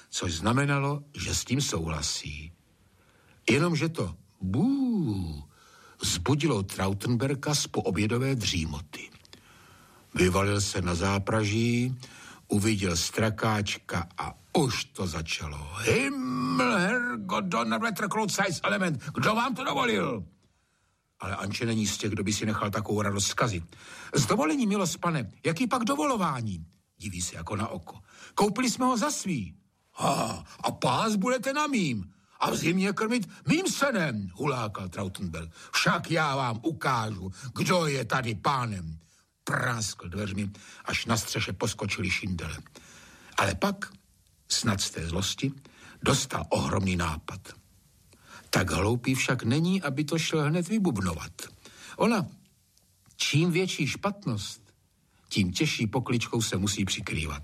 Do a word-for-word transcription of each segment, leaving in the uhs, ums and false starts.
což znamenalo, že s tím souhlasí. Jenomže to bů zbudilo Trautenberka z poobědové dřímoty. Vyvalil se na zápraží, uviděl strakáčka a už to začalo. Himmel, Herrgott, Donnerwetter, Kreuzheis, element, kdo vám to dovolil? Ale Anče není z těch, kdo by si nechal takovou radost zkazit. S dovolením, milost pane, jaký pak dovolování? Diví se jako na oko. Koupili jsme ho za svý. Ha, a pás budete na mým. A v zimě krmit mým synem, hulákal Trautenberg. Však já vám ukážu, kdo je tady pánem. Práskl dveřmi, až na střeše poskočili šindele. Ale pak, snad z té zlosti, dostal ohromný nápad. Tak hloupý však není, aby to šel hned vybubnovat. Ona, čím větší špatnost, tím těžší pokličkou se musí přikrývat.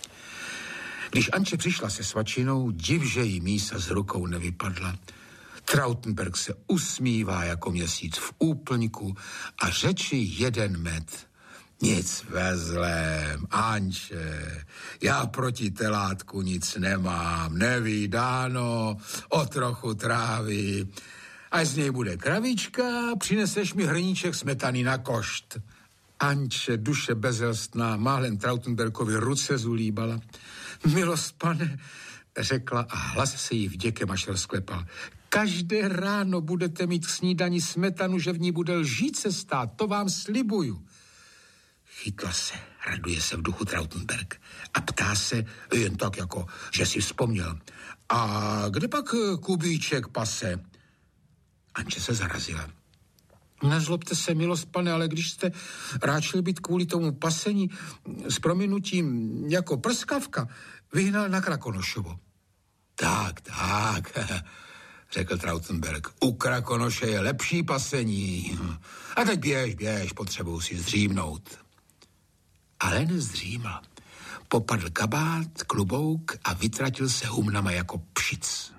Když Anče přišla se svačinou, div, že jí mísa z rukou nevypadla. Trautenberg se usmívá jako měsíc v úplňku a řeči jeden med. Nic ve zlém, Anče, já proti telátku nic nemám, nevídáno, o trochu trávy. Až z něj bude kravička, přineseš mi hrníček smetany na košt. Anče, duše bezelstná, málem Trautenberkovi ruce zulíbala. Milost pane, řekla a hlas se jí vděkem až rozklepal. Každé ráno budete mít k snídani smetanu, že v ní bude lžíce stát, to vám slibuju. Chytla se, raduje se v duchu Trautenberg a ptá se jen tak jako, že si vzpomněl. A kde pak Kubíček pase? Anče se zarazila. Nezlobte se, milost pane, ale když jste ráčili být kvůli tomu pasení s prominutím jako prskavka, vyhnal na Krakonošovo. Tak, tak, řekl Trautenberg. U Krakonoše je lepší pasení. A teď běž, běž, potřebuji si zdřímnout. Ale nezdřímal. Popadl kabát, klobouk a vytratil se humnama jako pšic.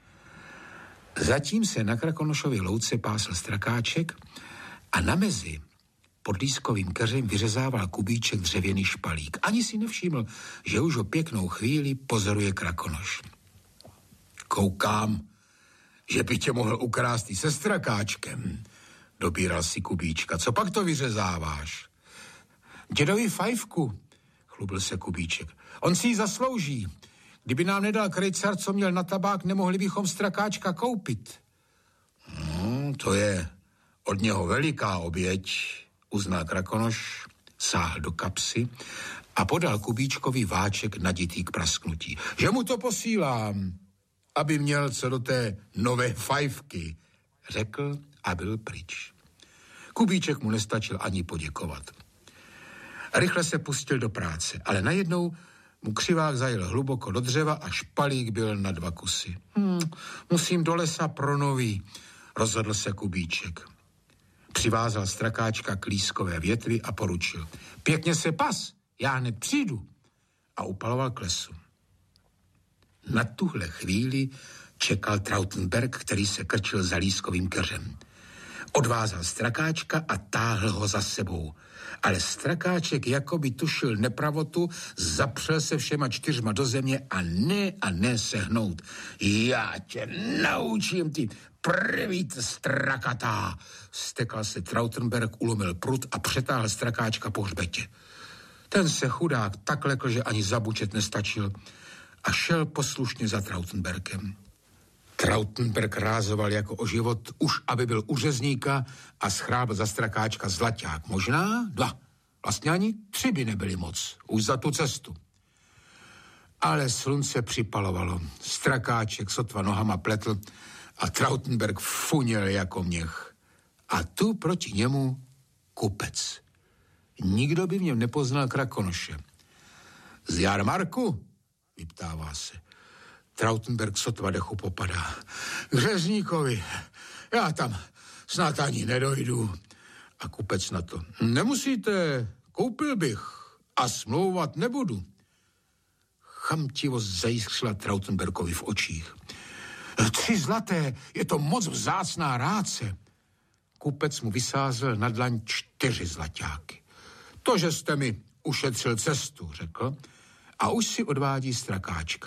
Zatím se na Krakonošově louce pásl strakáček a na mezi pod lískovým keřem vyřezával Kubíček dřevěný špalík. Ani si nevšiml, že už o pěknou chvíli pozoruje Krakonoš. Koukám, že by tě mohl ukrást i se strakáčkem, dobíral si Kubíčka. Co pak to vyřezáváš? Dědovi fajfku, chlubil se Kubíček. On si ji zaslouží. Kdyby nám nedal krejcar, co měl na tabák, nemohli bychom strakáčka koupit. No, to je od něho veliká oběť, uznal Krakonoš, sáhl do kapsy a podal Kubíčkovi váček naditý k prasknutí. Že mu to posílám, aby měl co do té nové fajfky, řekl a byl pryč. Kubíček mu nestačil ani poděkovat. Rychle se pustil do práce, ale najednou mu křivák zajel hluboko do dřeva a špalík byl na dva kusy. Hmm, musím do lesa pro nový, rozhodl se Kubíček. Přivázal strakáčka k lískové větvi a poručil. Pěkně se pas, já hned přijdu. A upaloval k lesu. Na tuhle chvíli čekal Trautenberg, který se krčil za lískovým keřem. Odvázal strakáčka a táhl ho za sebou. Ale strakáček jakoby tušil nepravotu, zapřel se všema čtyřma do země a ne a ne sehnout. Já tě naučím, ty prvý strakatá. Stekal se Trautenberg, ulomil prut a přetáhl strakáčka po hřbetě. Ten se chudák tak lekl, že ani zabučet nestačil a šel poslušně za Trautenbergem. Trautenberg rázoval jako o život, už aby byl u řezníka a schrábl za strakáčka zlaťák. Možná dva. Vlastně ani tři by nebyly moc. Už za tu cestu. Ale slunce připalovalo. Strakáček sotva nohama pletl a Trautenberg funěl jako měch. A tu proti němu kupec. Nikdo by v něm nepoznal Krakonoše. Z jarmarku? Vyptává se. Trautenberg sotva dechu popadá. K řezníkovi. Já tam snad ani nedojdu. A kupec na to. Nemusíte, koupil bych a smlouvat nebudu. Chamtivost zajiskřila Trautenbergovi v očích. Tři zlaté, je to moc vzácná ráce. Kupec mu vysázel na dlaň čtyři zlaťáky. To, že jste mi ušetřil cestu, řekl, a už si odvádí strakáčka.